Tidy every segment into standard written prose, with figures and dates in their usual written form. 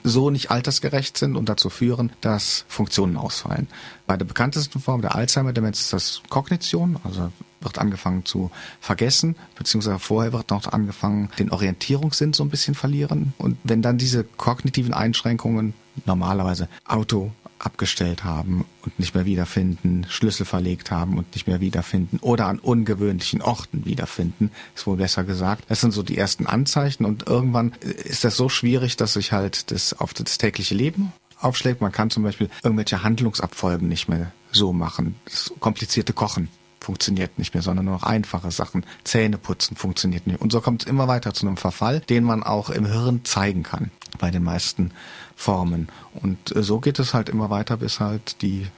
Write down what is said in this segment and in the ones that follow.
so nicht altersgerecht sind und dazu führen, dass Funktionen ausfallen. Bei der bekanntesten Form der Alzheimer-Demenz ist das Kognition, also wird angefangen zu vergessen, beziehungsweise vorher wird noch angefangen, den Orientierungssinn so ein bisschen verlieren. Und wenn dann diese kognitiven Einschränkungen normalerweise Auto abgestellt haben und nicht mehr wiederfinden, Schlüssel verlegt haben und nicht mehr wiederfinden oder an ungewöhnlichen Orten wiederfinden, ist wohl besser gesagt. Das sind so die ersten Anzeichen und irgendwann ist das so schwierig, dass sich halt das auf das tägliche Leben aufschlägt. Man kann zum Beispiel irgendwelche Handlungsabfolgen nicht mehr so machen. Das komplizierte Kochen funktioniert nicht mehr, sondern nur noch einfache Sachen. Zähne putzen funktioniert nicht. Und so kommt es immer weiter zu einem Verfall, den man auch im Hirn zeigen kann, bei den meisten Formen. Und so geht es halt immer weiter, bis halt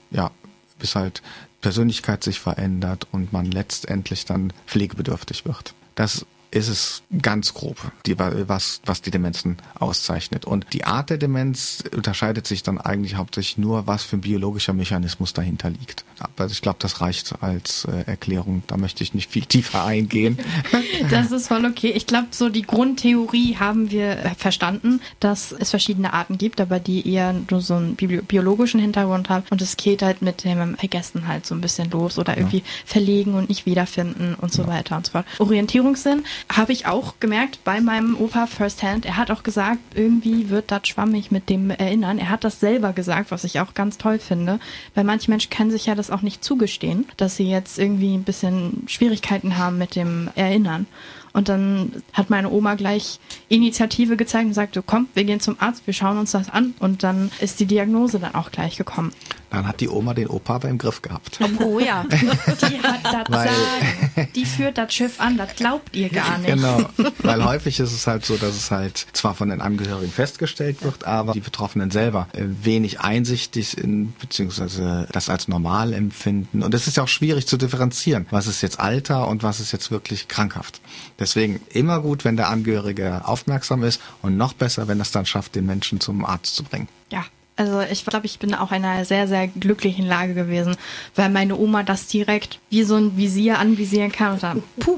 Persönlichkeit sich verändert und man letztendlich dann pflegebedürftig wird. Das ist es ganz grob, was die Demenzen auszeichnet. Und die Art der Demenz unterscheidet sich dann eigentlich hauptsächlich nur, was für ein biologischer Mechanismus dahinter liegt. Aber ich glaube, das reicht als Erklärung. Da möchte ich nicht viel tiefer eingehen. Das ist voll okay. Ich glaube, so die Grundtheorie haben wir verstanden, dass es verschiedene Arten gibt, aber die eher nur so einen biologischen Hintergrund haben. Und es geht halt mit dem Vergessen halt so ein bisschen los oder irgendwie verlegen und nicht wiederfinden und so weiter und so fort. Orientierungssinn habe ich auch gemerkt bei meinem Opa firsthand. Er hat auch gesagt, irgendwie wird das schwammig mit dem Erinnern. Er hat das selber gesagt, was ich auch ganz toll finde, weil manche Menschen können sich ja das auch nicht zugestehen, dass sie jetzt irgendwie ein bisschen Schwierigkeiten haben mit dem Erinnern. Und dann hat meine Oma gleich Initiative gezeigt und sagte, komm, wir gehen zum Arzt, wir schauen uns das an. Und dann ist die Diagnose dann auch gleich gekommen. Dann hat die Oma den Opa aber im Griff gehabt. Oh ja, die hat das Sagen. Die führt das Schiff an, das glaubt ihr gar nicht. Genau, weil häufig ist es halt so, dass es halt zwar von den Angehörigen festgestellt wird, aber die Betroffenen selber wenig einsichtig sind, beziehungsweise das als normal empfinden. Und es ist ja auch schwierig zu differenzieren, was ist jetzt Alter und was ist jetzt wirklich krankhaft. Deswegen immer gut, wenn der Angehörige aufmerksam ist und noch besser, wenn er es dann schafft, den Menschen zum Arzt zu bringen. Ja. Also ich glaube, ich bin auch in einer sehr, sehr glücklichen Lage gewesen, weil meine Oma das direkt wie so ein Visier anvisieren kann und dann, puh,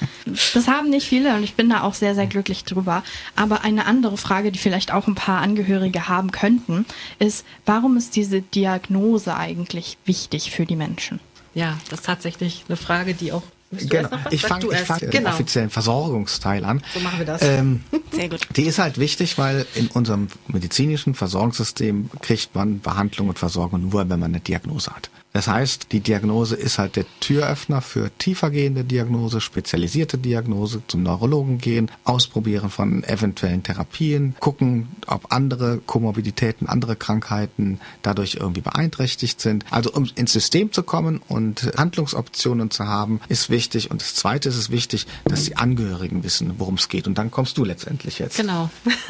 das haben nicht viele und ich bin da auch sehr, sehr glücklich drüber. Aber eine andere Frage, die vielleicht auch ein paar Angehörige haben könnten, ist, warum ist diese Diagnose eigentlich wichtig für die Menschen? Ja, das ist tatsächlich eine Frage, die auch... Genau. Ich fange den offiziellen Versorgungsteil an. So machen wir das. Sehr gut. Die ist halt wichtig, weil in unserem medizinischen Versorgungssystem kriegt man Behandlung und Versorgung nur, wenn man eine Diagnose hat. Das heißt, die Diagnose ist halt der Türöffner für tiefergehende Diagnose, spezialisierte Diagnose, zum Neurologen gehen, ausprobieren von eventuellen Therapien, gucken, ob andere Komorbiditäten, andere Krankheiten dadurch irgendwie beeinträchtigt sind. Also um ins System zu kommen und Handlungsoptionen zu haben, ist wichtig. Und das Zweite ist es wichtig, dass die Angehörigen wissen, worum es geht. Und dann kommst du letztendlich jetzt. Genau.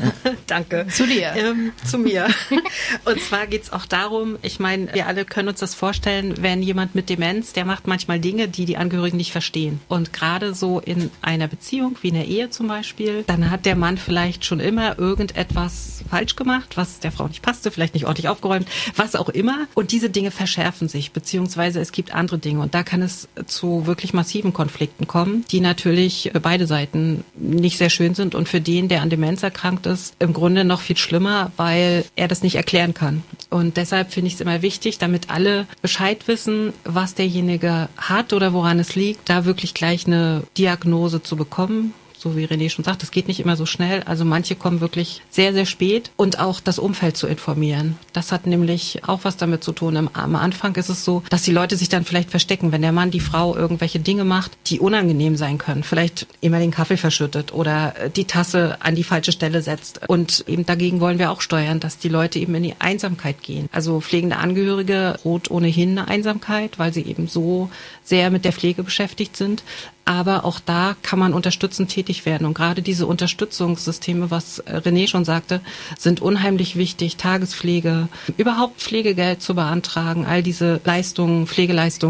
Danke. Zu dir. Zu mir. Und zwar geht's auch darum, ich meine, wir alle können uns das vorstellen, wenn jemand mit Demenz, der macht manchmal Dinge, die die Angehörigen nicht verstehen. Und gerade so in einer Beziehung, wie in der Ehe zum Beispiel, dann hat der Mann vielleicht schon immer irgendetwas falsch gemacht, was der Frau nicht passte, vielleicht nicht ordentlich aufgeräumt, was auch immer. Und diese Dinge verschärfen sich, beziehungsweise es gibt andere Dinge. Und da kann es zu wirklich massiven Konflikten kommen, die natürlich für beide Seiten nicht sehr schön sind und für den, der an Demenz erkrankt ist, im Grunde noch viel schlimmer, weil er das nicht erklären kann. Und deshalb finde ich es immer wichtig, damit alle Bescheid wissen, was derjenige hat oder woran es liegt, da wirklich gleich eine Diagnose zu bekommen. So wie René schon sagt, das geht nicht immer so schnell. Also manche kommen wirklich sehr, sehr spät und auch das Umfeld zu informieren. Das hat nämlich auch was damit zu tun. Am Anfang ist es so, dass die Leute sich dann vielleicht verstecken, wenn der Mann die Frau irgendwelche Dinge macht, die unangenehm sein können. Vielleicht immer den Kaffee verschüttet oder die Tasse an die falsche Stelle setzt. Und eben dagegen wollen wir auch steuern, dass die Leute eben in die Einsamkeit gehen. Also pflegende Angehörige droht ohnehin eine Einsamkeit, weil sie eben so sehr mit der Pflege beschäftigt sind. Aber auch da kann man unterstützend tätig werden. Und gerade diese Unterstützungssysteme, was René schon sagte, sind unheimlich wichtig. Tagespflege, überhaupt Pflegegeld zu beantragen, all diese Leistungen, Pflegeleistungen.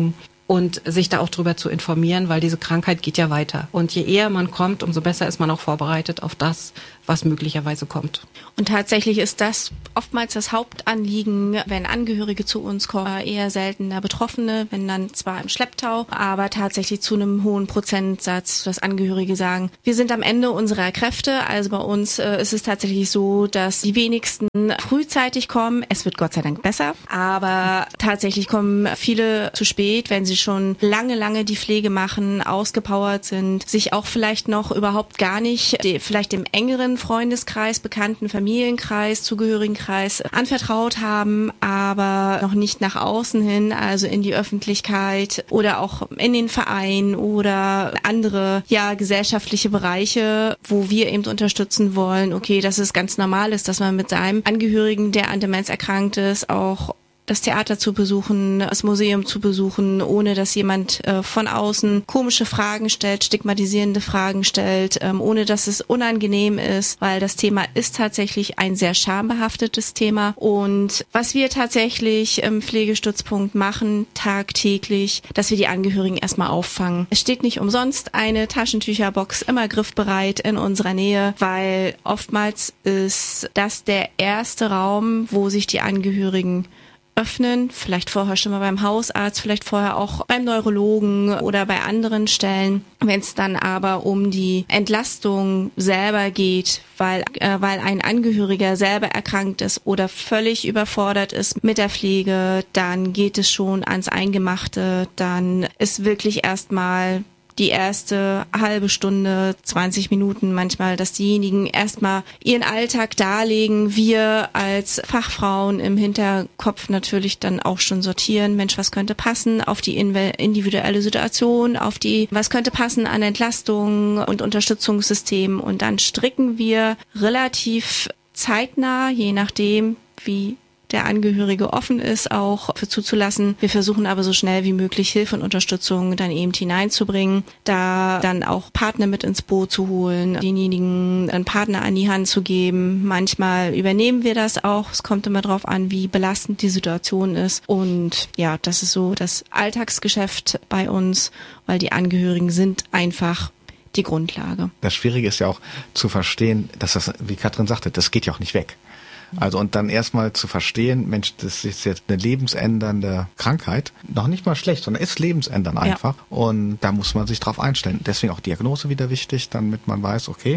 und sich da auch drüber zu informieren, weil diese Krankheit geht ja weiter. Und je eher man kommt, umso besser ist man auch vorbereitet auf das, was möglicherweise kommt. Und tatsächlich ist das oftmals das Hauptanliegen, wenn Angehörige zu uns kommen, eher seltener Betroffene, wenn dann zwar im Schlepptau, aber tatsächlich zu einem hohen Prozentsatz, dass Angehörige sagen, wir sind am Ende unserer Kräfte. Also bei uns ist es tatsächlich so, dass die wenigsten frühzeitig kommen. Es wird Gott sei Dank besser, aber tatsächlich kommen viele zu spät, wenn sie schon lange die Pflege machen, ausgepowert sind, sich auch vielleicht noch überhaupt gar nicht, vielleicht im engeren Freundeskreis, Bekannten, Familienkreis, Zugehörigenkreis anvertraut haben, aber noch nicht nach außen hin, also in die Öffentlichkeit oder auch in den Verein oder andere, gesellschaftliche Bereiche, wo wir eben unterstützen wollen, okay, dass es ganz normal ist, dass man mit seinem Angehörigen, der an Demenz erkrankt ist, auch das Theater zu besuchen, das Museum zu besuchen, ohne dass jemand von außen komische Fragen stellt, stigmatisierende Fragen stellt, ohne dass es unangenehm ist, weil das Thema ist tatsächlich ein sehr schambehaftetes Thema. Und was wir tatsächlich im Pflegestützpunkt machen, tagtäglich, dass wir die Angehörigen erstmal auffangen. Es steht nicht umsonst eine Taschentücherbox immer griffbereit in unserer Nähe, weil oftmals ist das der erste Raum, wo sich die Angehörigen öffnen, vielleicht vorher schon mal beim Hausarzt, vielleicht vorher auch beim Neurologen oder bei anderen Stellen. Wenn es dann aber um die Entlastung selber geht, weil ein Angehöriger selber erkrankt ist oder völlig überfordert ist mit der Pflege, dann geht es schon ans Eingemachte. Dann ist wirklich erstmal die erste halbe Stunde, 20 Minuten manchmal, dass diejenigen erstmal ihren Alltag darlegen. Wir als Fachfrauen im Hinterkopf natürlich dann auch schon sortieren. Mensch, was könnte passen auf die individuelle Situation, was könnte passen an Entlastung und Unterstützungssystemen. Und dann stricken wir relativ zeitnah, je nachdem, wie der Angehörige offen ist, auch für zuzulassen. Wir versuchen aber so schnell wie möglich Hilfe und Unterstützung dann eben hineinzubringen, da dann auch Partner mit ins Boot zu holen, denjenigen einen Partner an die Hand zu geben. Manchmal übernehmen wir das auch. Es kommt immer darauf an, wie belastend die Situation ist. Und ja, das ist so das Alltagsgeschäft bei uns, weil die Angehörigen sind einfach die Grundlage. Das Schwierige ist ja auch zu verstehen, dass das, wie Katrin sagte, das geht ja auch nicht weg. Also und dann erstmal zu verstehen, Mensch, das ist jetzt eine lebensändernde Krankheit, noch nicht mal schlecht, sondern ist lebensändernd einfach. Ja. Und da muss man sich drauf einstellen. Deswegen auch Diagnose wieder wichtig, damit man weiß, okay,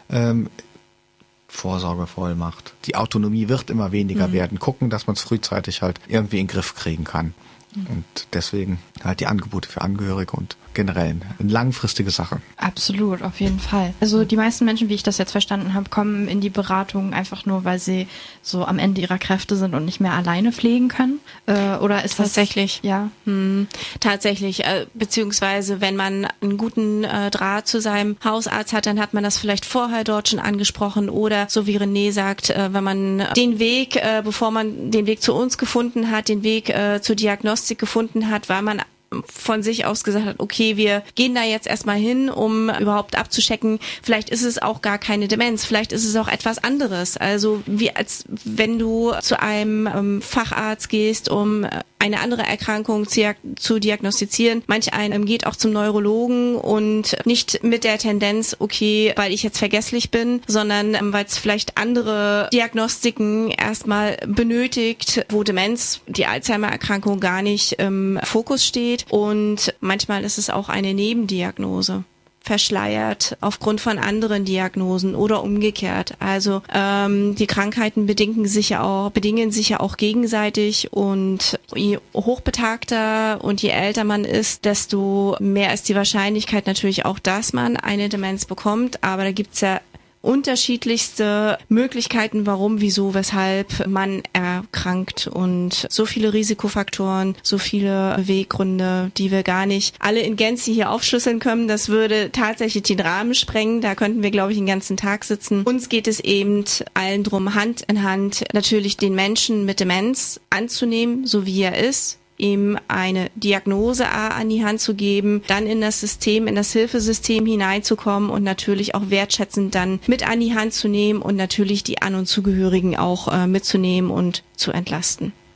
Vorsorgevollmacht. Die Autonomie wird immer weniger werden. Gucken, dass man es frühzeitig halt irgendwie in den Griff kriegen kann. Und deswegen halt die Angebote für Angehörige und generell eine langfristige Sache. Absolut, auf jeden Fall. Also die meisten Menschen, wie ich das jetzt verstanden habe, kommen in die Beratung einfach nur, weil sie so am Ende ihrer Kräfte sind und nicht mehr alleine pflegen können? Oder ist tatsächlich? Das, ja. Tatsächlich, beziehungsweise wenn man einen guten Draht zu seinem Hausarzt hat, dann hat man das vielleicht vorher dort schon angesprochen oder so wie René sagt, wenn man den Weg, bevor man den Weg zu uns gefunden hat, den Weg zur Diagnostik gefunden hat, weil man von sich aus gesagt hat, okay, wir gehen da jetzt erstmal hin, um überhaupt abzuchecken. Vielleicht ist es auch gar keine Demenz, vielleicht ist es auch etwas anderes. Also wie als wenn du zu einem Facharzt gehst, um eine andere Erkrankung zu diagnostizieren. Manch einem geht auch zum Neurologen und nicht mit der Tendenz, okay, weil ich jetzt vergesslich bin, sondern weil es vielleicht andere Diagnostiken erstmal benötigt, wo Demenz, die Alzheimer-Erkrankung gar nicht im Fokus steht. Und manchmal ist es auch eine Nebendiagnose, verschleiert aufgrund von anderen Diagnosen oder umgekehrt. Also die Krankheiten bedingen sich ja auch gegenseitig und je hochbetagter und je älter man ist, desto mehr ist die Wahrscheinlichkeit natürlich auch, dass man eine Demenz bekommt. Aber da gibt's ja unterschiedlichste Möglichkeiten, warum, wieso, weshalb man erkrankt und so viele Risikofaktoren, so viele Beweggründe, die wir gar nicht alle in Gänze hier aufschlüsseln können. Das würde tatsächlich den Rahmen sprengen. Da könnten wir, glaube ich, den ganzen Tag sitzen. Uns geht es eben allen drum, Hand in Hand natürlich den Menschen mit Demenz anzunehmen, so wie er ist, ihm eine Diagnose an die Hand zu geben, dann in das System, in das Hilfesystem hineinzukommen und natürlich auch wertschätzend dann mit an die Hand zu nehmen und natürlich die An- und Zugehörigen auch mitzunehmen und zu entlasten.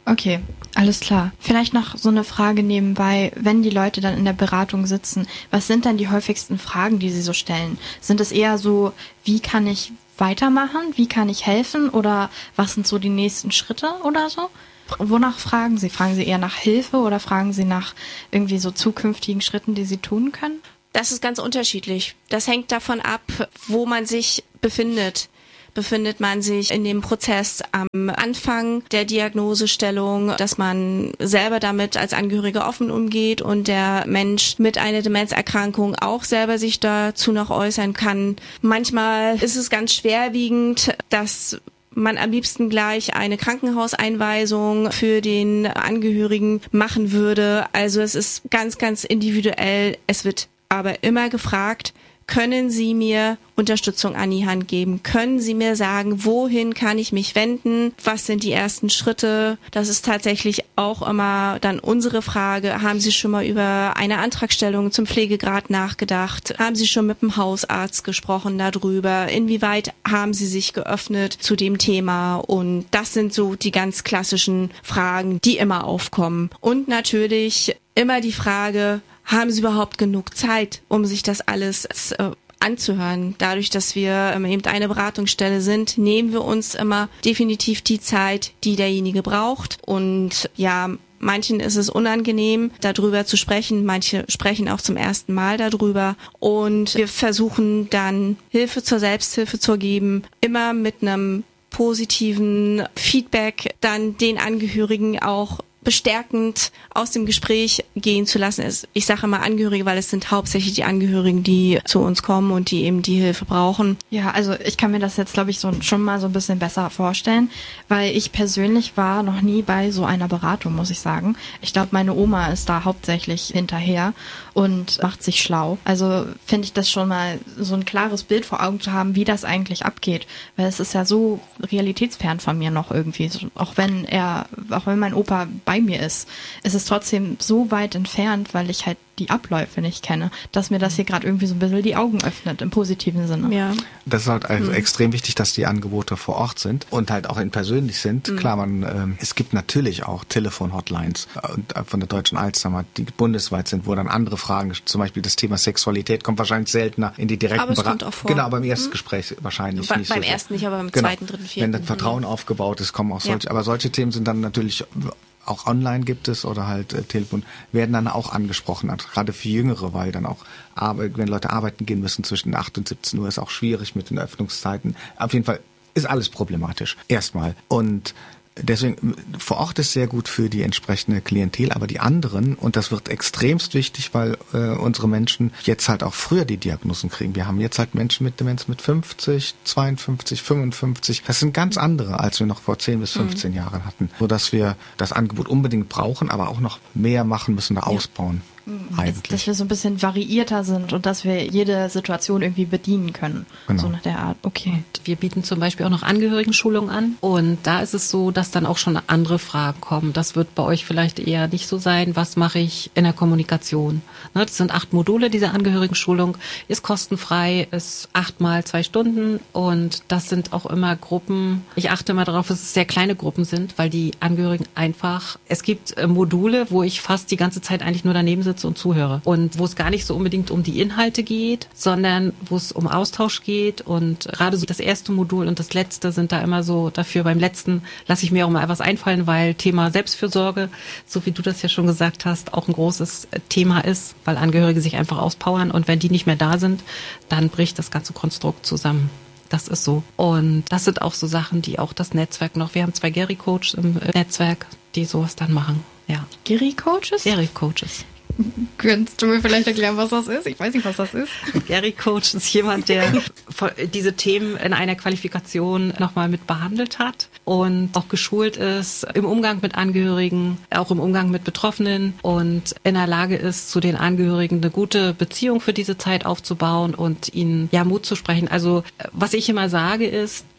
Okay, alles klar. Vielleicht noch so eine Frage nebenbei, wenn die Leute dann in der Beratung sitzen, was sind dann die häufigsten Fragen, die sie so stellen? Sind es eher so, wie kann ich weitermachen, wie kann ich helfen oder was sind so die nächsten Schritte oder so? Wonach fragen Sie? Fragen Sie eher nach Hilfe oder fragen Sie nach irgendwie so zukünftigen Schritten, die Sie tun können? Das ist ganz unterschiedlich. Das hängt davon ab, wo man sich befindet. Befindet man sich in dem Prozess am Anfang der Diagnosestellung, dass man selber damit als Angehöriger offen umgeht und der Mensch mit einer Demenzerkrankung auch selber sich dazu noch äußern kann. Manchmal ist es ganz schwerwiegend, dass man am liebsten gleich eine Krankenhauseinweisung für den Angehörigen machen würde. Also es ist ganz, ganz individuell. Es wird aber immer gefragt, können Sie mir Unterstützung an die Hand geben? Können Sie mir sagen, wohin kann ich mich wenden? Was sind die ersten Schritte? Das ist tatsächlich auch immer dann unsere Frage. Haben Sie schon mal über eine Antragstellung zum Pflegegrad nachgedacht? Haben Sie schon mit dem Hausarzt gesprochen darüber? Inwieweit haben Sie sich geöffnet zu dem Thema? Und das sind so die ganz klassischen Fragen, die immer aufkommen. Und natürlich immer die Frage, haben Sie überhaupt genug Zeit, um sich das alles anzuhören? Dadurch, dass wir eben eine Beratungsstelle sind, nehmen wir uns immer definitiv die Zeit, die derjenige braucht. Und ja, manchen ist es unangenehm, darüber zu sprechen. Manche sprechen auch zum ersten Mal darüber. Und wir versuchen dann Hilfe zur Selbsthilfe zu geben, immer mit einem positiven Feedback dann den Angehörigen auch bestärkend aus dem Gespräch gehen zu lassen. Ich sage immer Angehörige, weil es sind hauptsächlich die Angehörigen, die zu uns kommen und die eben die Hilfe brauchen. Ja, also ich kann mir das jetzt, glaube ich, schon mal so ein bisschen besser vorstellen, weil ich persönlich war noch nie bei so einer Beratung, muss ich sagen. Ich glaube, meine Oma ist da hauptsächlich hinterher und macht sich schlau. Also finde ich das schon mal so ein klares Bild vor Augen zu haben, wie das eigentlich abgeht, weil es ist ja so realitätsfern von mir noch irgendwie. Auch wenn mein Opa bei mir ist es trotzdem so weit entfernt, weil ich halt die Abläufe nicht kenne, dass mir das hier gerade irgendwie so ein bisschen die Augen öffnet, im positiven Sinne. Ja. Das ist halt also extrem wichtig, dass die Angebote vor Ort sind und halt auch persönlich sind. Klar, es gibt natürlich auch Telefon-Hotlines von der Deutschen Alzheimer, die bundesweit sind, wo dann andere Fragen, zum Beispiel das Thema Sexualität, kommt wahrscheinlich seltener in die direkten Beratung. Aber es kommt auch vor. Genau, beim ersten Gespräch wahrscheinlich nicht. Beim ersten nicht, aber beim zweiten, dritten, vierten. Wenn das Vertrauen aufgebaut ist, kommen auch solche. Ja. Aber solche Themen sind dann natürlich auch online gibt es oder halt Telefon, werden dann auch angesprochen, also gerade für Jüngere, weil dann auch, wenn Leute arbeiten gehen müssen zwischen 8 und 17 Uhr, ist auch schwierig mit den Öffnungszeiten. Auf jeden Fall ist alles problematisch. Erstmal. Und deswegen, vor Ort ist sehr gut für die entsprechende Klientel, aber die anderen, und das wird extremst wichtig, weil unsere Menschen jetzt halt auch früher die Diagnosen kriegen. Wir haben jetzt halt Menschen mit Demenz mit 50, 52, 55. Das sind ganz andere, als wir noch vor 10 bis 15 Jahren hatten. Sodass wir das Angebot unbedingt brauchen, aber auch noch mehr machen müssen, ausbauen. Eigentlich. Dass wir so ein bisschen variierter sind und dass wir jede Situation irgendwie bedienen können. Genau. So nach der Art, okay. Wir bieten zum Beispiel auch noch Angehörigenschulungen an und da ist es so, dass dann auch schon andere Fragen kommen. Das wird bei euch vielleicht eher nicht so sein. Was mache ich in der Kommunikation? Das sind 8 Module, diese Angehörigenschulung ist kostenfrei, ist 8 mal 2 Stunden und das sind auch immer Gruppen. Ich achte immer darauf, dass es sehr kleine Gruppen sind, weil die Angehörigen einfach, es gibt Module, wo ich fast die ganze Zeit eigentlich nur daneben sitze und zuhöre. Und wo es gar nicht so unbedingt um die Inhalte geht, sondern wo es um Austausch geht. Und gerade so das erste Modul und das letzte sind da immer so dafür. Beim letzten lasse ich mir auch mal etwas einfallen, weil Thema Selbstfürsorge, so wie du das ja schon gesagt hast, auch ein großes Thema ist, weil Angehörige sich einfach auspowern. Und wenn die nicht mehr da sind, dann bricht das ganze Konstrukt zusammen. Das ist so. Und das sind auch so Sachen, die auch das Netzwerk noch, wir haben 2 Geri-Coaches im Netzwerk, die sowas dann machen. Ja. Geri-Coaches? Geri-Coaches. Könntest du mir vielleicht erklären, was das ist? Ich weiß nicht, was das ist. Geri-Coach ist jemand, der diese Themen in einer Qualifikation nochmal mit behandelt hat und auch geschult ist im Umgang mit Angehörigen, auch im Umgang mit Betroffenen und in der Lage ist, zu den Angehörigen eine gute Beziehung für diese Zeit aufzubauen und ihnen Mut zu sprechen. Also was ich immer sage ist,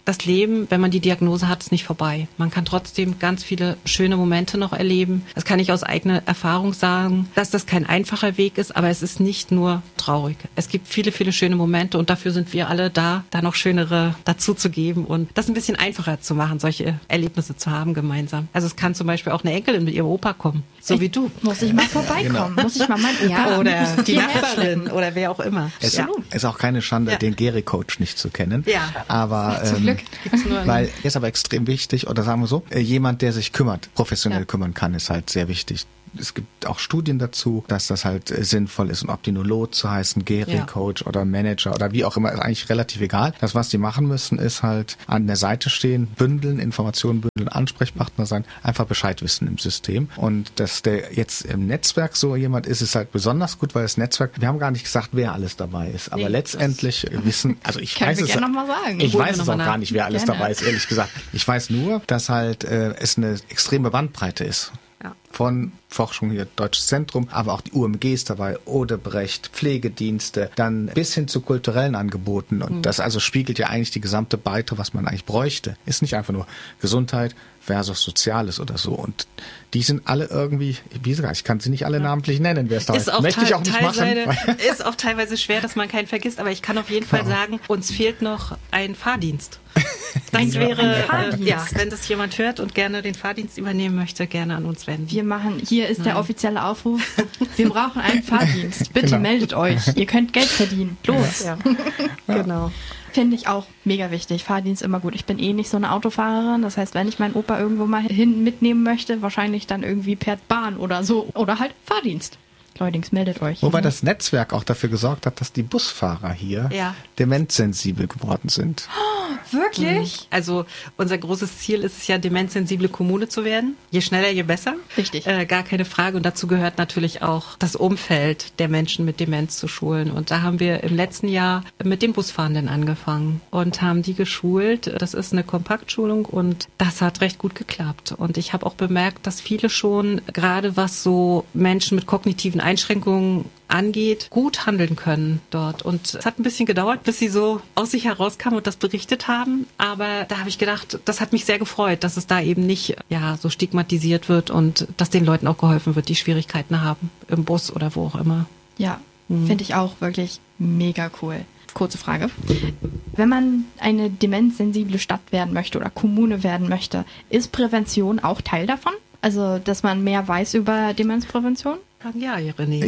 das Leben, wenn man die Diagnose hat, ist nicht vorbei. Man kann trotzdem ganz viele schöne Momente noch erleben. Das kann ich aus eigener Erfahrung sagen, dass das kein einfacher Weg ist, aber es ist nicht nur traurig. Es gibt viele, viele schöne Momente und dafür sind wir alle da noch schönere dazu zu geben und das ein bisschen einfacher zu machen, solche Erlebnisse zu haben gemeinsam. Also es kann zum Beispiel auch eine Enkelin mit ihrem Opa kommen, so wie du. Muss ich mal vorbeikommen, muss ich mal meinen Opa oder die hierher Nachbarin schleppen. oder wer auch immer. Es ist auch keine Schande, den Geri-Coach nicht zu kennen. Ja. Aber Zum Glück. weil ist aber extrem wichtig, oder sagen wir so, jemand, der sich kümmert, professionell kümmern kann, ist halt sehr wichtig. Es gibt auch Studien dazu, dass das halt sinnvoll ist. Und ob die nur Lot zu heißen, Geri-Coach oder Manager oder wie auch immer, ist eigentlich relativ egal. Das, was die machen müssen, ist halt an der Seite stehen, bündeln, Informationen bündeln, Ansprechpartner sein, einfach Bescheid wissen im System. Und dass der jetzt im Netzwerk so jemand ist halt besonders gut, weil das Netzwerk, wir haben gar nicht gesagt, wer alles dabei ist. Aber letztendlich wissen, also ich weiß es, noch mal sagen. ich weiß es auch gar nicht, wer alles dabei ist, ehrlich gesagt. Ich weiß nur, dass halt es eine extreme Bandbreite ist. Von Forschung hier, Deutsches Zentrum, aber auch die UMG ist dabei, Odebrecht, Pflegedienste, dann bis hin zu kulturellen Angeboten. Und das also spiegelt ja eigentlich die gesamte Breite, was man eigentlich bräuchte. Ist nicht einfach nur Gesundheit versus Soziales oder so. Und die sind alle irgendwie, wie gesagt, ich kann sie nicht alle namentlich nennen, wer es da ist. Möchte ich auch nicht machen. Ist auch teilweise schwer, dass man keinen vergisst, aber ich kann auf jeden Fall sagen, uns fehlt noch ein Fahrdienst. Das wäre, wenn das jemand hört und gerne den Fahrdienst übernehmen möchte, gerne an uns wenden. Hier ist der offizielle Aufruf. Wir brauchen einen Fahrdienst. Bitte meldet euch. Ihr könnt Geld verdienen. Los. Ja. Genau. Finde ich auch mega wichtig. Fahrdienst immer gut. Ich bin nicht so eine Autofahrerin. Das heißt, wenn ich meinen Opa irgendwo mal hin mitnehmen möchte, wahrscheinlich dann irgendwie per Bahn oder so. Oder halt Fahrdienst. Leutings, meldet euch. Wobei das Netzwerk auch dafür gesorgt hat, dass die Busfahrer hier demenzsensibel geworden sind. Oh, wirklich? Also unser großes Ziel ist es ja, demenzsensible Kommune zu werden. Je schneller, je besser. Richtig. Gar keine Frage. Und dazu gehört natürlich auch das Umfeld der Menschen mit Demenz zu schulen. Und da haben wir im letzten Jahr mit den Busfahrenden angefangen und haben die geschult. Das ist eine Kompaktschulung und das hat recht gut geklappt. Und ich habe auch bemerkt, dass viele schon, gerade was so Menschen mit kognitiven Einschränkungen angeht, gut handeln können dort. Und es hat ein bisschen gedauert, bis sie so aus sich herauskamen und das berichtet haben. Aber da habe ich gedacht, das hat mich sehr gefreut, dass es da eben nicht so stigmatisiert wird und dass den Leuten auch geholfen wird, die Schwierigkeiten haben, im Bus oder wo auch immer. Ja, finde ich auch wirklich mega cool. Kurze Frage. Wenn man eine demenzsensible Stadt werden möchte oder Kommune werden möchte, ist Prävention auch Teil davon? Also, dass man mehr weiß über Demenzprävention? Ja, René.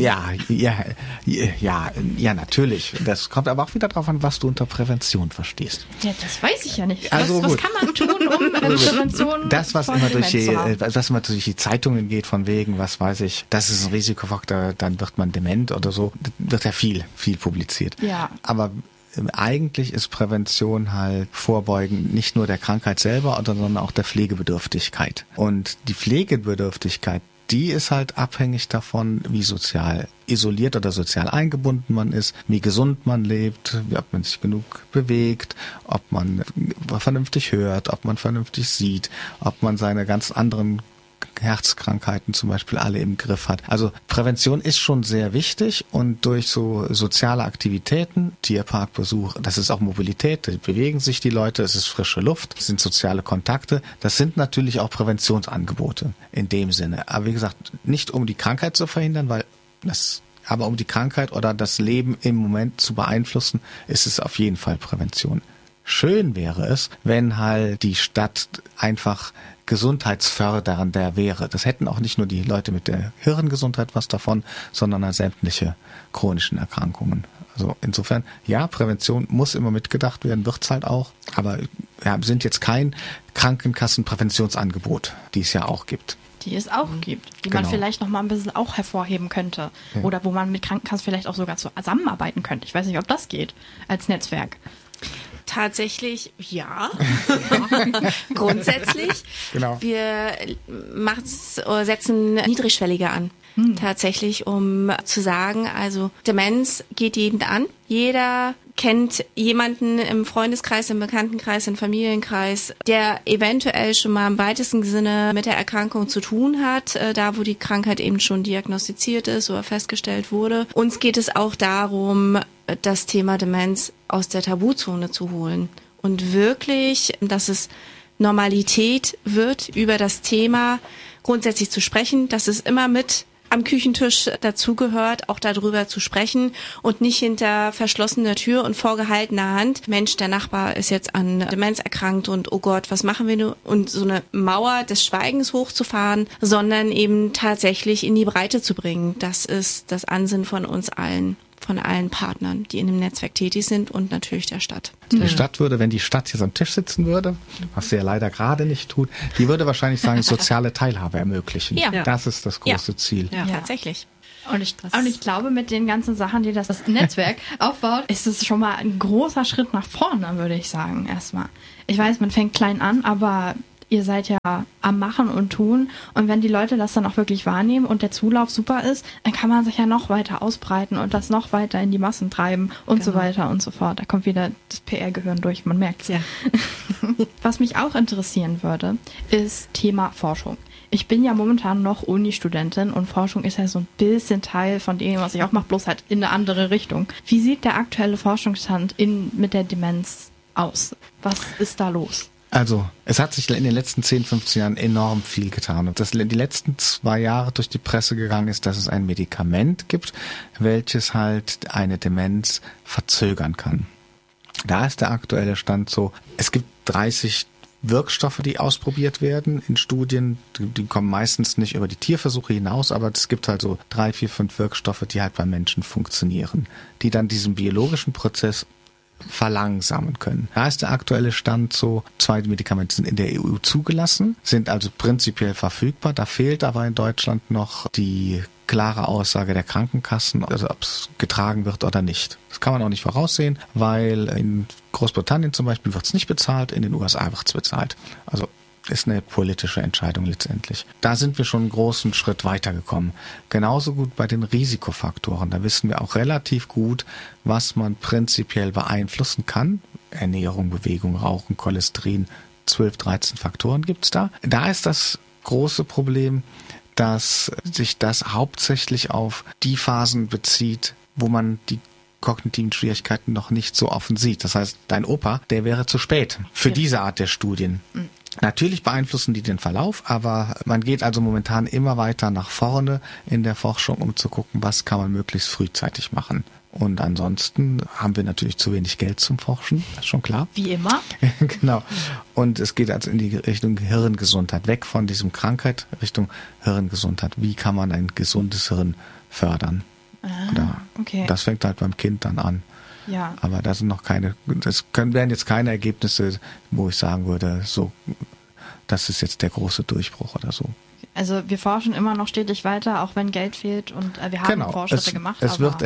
Ja, natürlich. Das kommt aber auch wieder darauf an, was du unter Prävention verstehst. Ja, das weiß ich ja nicht. Also was kann man tun, um Prävention das, was von immer Demenz durch die Zeitungen geht, von wegen, was weiß ich, das ist ein Risikofaktor, dann wird man dement oder so, wird ja viel publiziert. Ja. Aber eigentlich ist Prävention halt Vorbeugen nicht nur der Krankheit selber, sondern auch der Pflegebedürftigkeit. Und die Pflegebedürftigkeit, die ist halt abhängig davon, wie sozial isoliert oder sozial eingebunden man ist, wie gesund man lebt, ob man sich genug bewegt, ob man vernünftig hört, ob man vernünftig sieht, ob man seine ganz anderen Herzkrankheiten zum Beispiel alle im Griff hat. Also Prävention ist schon sehr wichtig und durch so soziale Aktivitäten, Tierparkbesuch, das ist auch Mobilität, da bewegen sich die Leute, es ist frische Luft, es sind soziale Kontakte, das sind natürlich auch Präventionsangebote in dem Sinne. Aber wie gesagt, nicht um die Krankheit zu verhindern, aber um die Krankheit oder das Leben im Moment zu beeinflussen, ist es auf jeden Fall Prävention. Schön wäre es, wenn halt die Stadt einfach gesundheitsfördernder wäre. Das hätten auch nicht nur die Leute mit der Hirngesundheit was davon, sondern auch sämtliche chronischen Erkrankungen. Also insofern, ja, Prävention muss immer mitgedacht werden, wird's halt auch. Aber wir sind jetzt kein Krankenkassenpräventionsangebot, die es ja auch gibt. Die es auch gibt, die man vielleicht noch mal ein bisschen auch hervorheben könnte. Ja. Oder wo man mit Krankenkassen vielleicht auch sogar zusammenarbeiten könnte. Ich weiß nicht, ob das geht als Netzwerk. Tatsächlich, ja. Grundsätzlich. Genau. Wir setzen niedrigschwelliger an. Tatsächlich, um zu sagen, also Demenz geht jeden an. Jeder kennt jemanden im Freundeskreis, im Bekanntenkreis, im Familienkreis, der eventuell schon mal im weitesten Sinne mit der Erkrankung zu tun hat, da wo die Krankheit eben schon diagnostiziert ist oder festgestellt wurde. Uns geht es auch darum, das Thema Demenz aus der Tabuzone zu holen und wirklich, dass es Normalität wird, über das Thema grundsätzlich zu sprechen, dass es immer mit am Küchentisch dazugehört, auch darüber zu sprechen und nicht hinter verschlossener Tür und vorgehaltener Hand. Mensch, der Nachbar ist jetzt an Demenz erkrankt und oh Gott, was machen wir nun? Und so eine Mauer des Schweigens hochzufahren, sondern eben tatsächlich in die Breite zu bringen. Das ist das Ansinnen von uns allen. Von allen Partnern, die in dem Netzwerk tätig sind und natürlich der Stadt. Die Stadt würde, wenn die Stadt jetzt am Tisch sitzen würde, was sie ja leider gerade nicht tut, die würde wahrscheinlich sagen, soziale Teilhabe ermöglichen. Ja. Das ist das große Ziel. Ja, tatsächlich. Und ich glaube, mit den ganzen Sachen, die das Netzwerk aufbaut, ist es schon mal ein großer Schritt nach vorne, würde ich sagen, erstmal. Ich weiß, man fängt klein an, aber ihr seid ja am Machen und Tun. Und wenn die Leute das dann auch wirklich wahrnehmen und der Zulauf super ist, dann kann man sich ja noch weiter ausbreiten und das noch weiter in die Massen treiben und so weiter und so fort. Da kommt wieder das PR-Gehirn durch, man merkt's. Ja. Was mich auch interessieren würde, ist Thema Forschung. Ich bin ja momentan noch Uni-Studentin und Forschung ist ja so ein bisschen Teil von dem, was ich auch mache, bloß halt in eine andere Richtung. Wie sieht der aktuelle Forschungsstand mit der Demenz aus? Was ist da los? Also, es hat sich in den letzten 10, 15 Jahren enorm viel getan. Und das die letzten 2 Jahre durch die Presse gegangen ist, dass es ein Medikament gibt, welches halt eine Demenz verzögern kann. Da ist der aktuelle Stand so, es gibt 30 Wirkstoffe, die ausprobiert werden in Studien. Die kommen meistens nicht über die Tierversuche hinaus, aber es gibt halt so 3, 4, 5 Wirkstoffe, die halt beim Menschen funktionieren, die dann diesen biologischen Prozess verlangsamen können. Da ist der aktuelle Stand so, 2 Medikamente sind in der EU zugelassen, sind also prinzipiell verfügbar. Da fehlt aber in Deutschland noch die klare Aussage der Krankenkassen, also ob es getragen wird oder nicht. Das kann man auch nicht voraussehen, weil in Großbritannien zum Beispiel wird es nicht bezahlt, in den USA wird es bezahlt. Also ist eine politische Entscheidung letztendlich. Da sind wir schon einen großen Schritt weitergekommen. Genauso gut bei den Risikofaktoren. Da wissen wir auch relativ gut, was man prinzipiell beeinflussen kann. Ernährung, Bewegung, Rauchen, Cholesterin, 12, 13 Faktoren gibt's da. Da ist das große Problem, dass sich das hauptsächlich auf die Phasen bezieht, wo man die kognitiven Schwierigkeiten noch nicht so offen sieht. Das heißt, dein Opa, der wäre zu spät für diese Art der Studien. Natürlich beeinflussen die den Verlauf, aber man geht also momentan immer weiter nach vorne in der Forschung, um zu gucken, was kann man möglichst frühzeitig machen. Und ansonsten haben wir natürlich zu wenig Geld zum Forschen, das ist schon klar. Wie immer. Genau. Und es geht also in die Richtung Hirngesundheit, weg von diesem Krankheit, Richtung Hirngesundheit. Wie kann man ein gesundes Hirn fördern? Okay. Das fängt halt beim Kind dann an. Ja. Aber da sind noch wären jetzt keine Ergebnisse, wo ich sagen würde, so, das ist jetzt der große Durchbruch oder so. Also wir forschen immer noch stetig weiter, auch wenn Geld fehlt und wir haben Fortschritte gemacht. Es wird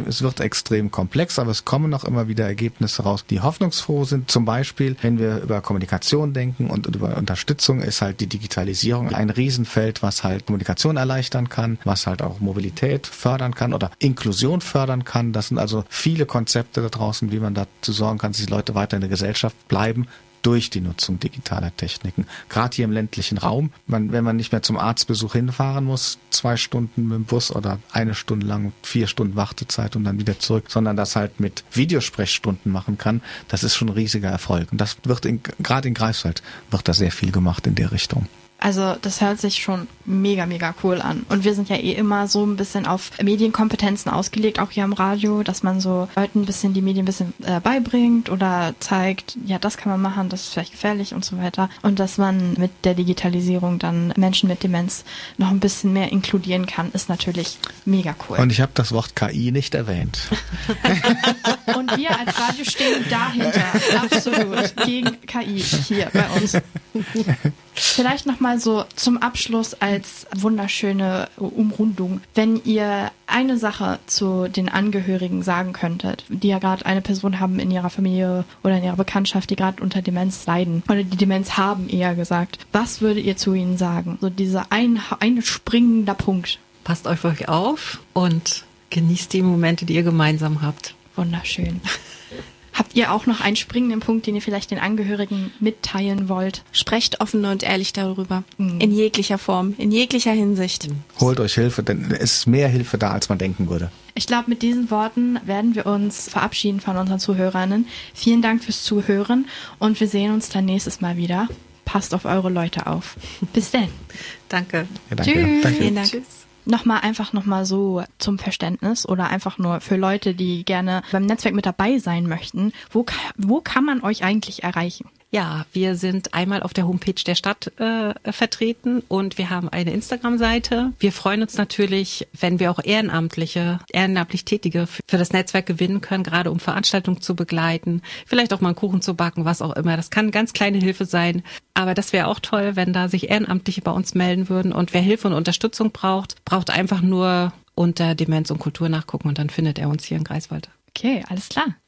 extrem komplex, aber es kommen noch immer wieder Ergebnisse raus, die hoffnungsfroh sind. Zum Beispiel, wenn wir über Kommunikation denken und über Unterstützung, ist halt die Digitalisierung ein Riesenfeld, was halt Kommunikation erleichtern kann, was halt auch Mobilität fördern kann oder Inklusion fördern kann. Das sind also viele Konzepte da draußen, wie man dazu sorgen kann, dass die Leute weiter in der Gesellschaft bleiben, durch die Nutzung digitaler Techniken. Gerade hier im ländlichen Raum, wenn man nicht mehr zum Arztbesuch hinfahren muss, 2 Stunden mit dem Bus oder 1 Stunde lang, 4 Stunden Wartezeit und dann wieder zurück, sondern das halt mit Videosprechstunden machen kann, das ist schon ein riesiger Erfolg. Und das wird gerade in Greifswald wird da sehr viel gemacht in der Richtung. Also das hört sich schon mega, mega cool an. Und wir sind ja immer so ein bisschen auf Medienkompetenzen ausgelegt, auch hier am Radio, dass man so Leuten ein bisschen die Medien ein bisschen beibringt oder zeigt, ja, das kann man machen, das ist vielleicht gefährlich und so weiter. Und dass man mit der Digitalisierung dann Menschen mit Demenz noch ein bisschen mehr inkludieren kann, ist natürlich mega cool. Und ich habe das Wort KI nicht erwähnt. Und wir als Radio stehen dahinter, absolut, gegen KI hier bei uns. Vielleicht nochmal so zum Abschluss als wunderschöne Umrundung. Wenn ihr eine Sache zu den Angehörigen sagen könntet, die ja gerade eine Person haben in ihrer Familie oder in ihrer Bekanntschaft, die gerade unter Demenz leiden oder die Demenz haben, eher gesagt, was würdet ihr zu ihnen sagen? So dieser ein springender Punkt. Passt auf euch auf und genießt die Momente, die ihr gemeinsam habt. Wunderschön. Habt ihr auch noch einen springenden Punkt, den ihr vielleicht den Angehörigen mitteilen wollt? Sprecht offen und ehrlich darüber. In jeglicher Form, in jeglicher Hinsicht. Holt euch Hilfe, denn es ist mehr Hilfe da, als man denken würde. Ich glaube, mit diesen Worten werden wir uns verabschieden von unseren Zuhörerinnen. Vielen Dank fürs Zuhören und wir sehen uns dann nächstes Mal wieder. Passt auf eure Leute auf. Bis dann. Danke. Ja, danke. Tschüss. Danke. Vielen Dank. Tschüss. Nochmal so zum Verständnis oder einfach nur für Leute, die gerne beim Netzwerk mit dabei sein möchten. Wo kann man euch eigentlich erreichen? Ja, wir sind einmal auf der Homepage der Stadt vertreten und wir haben eine Instagram-Seite. Wir freuen uns natürlich, wenn wir auch ehrenamtlich Tätige für das Netzwerk gewinnen können, gerade um Veranstaltungen zu begleiten, vielleicht auch mal einen Kuchen zu backen, was auch immer. Das kann ganz kleine Hilfe sein, aber das wäre auch toll, wenn da sich Ehrenamtliche bei uns melden würden. Und wer Hilfe und Unterstützung braucht einfach nur unter Demenz und Kultur nachgucken und dann findet er uns hier in Greifswald. Okay, alles klar.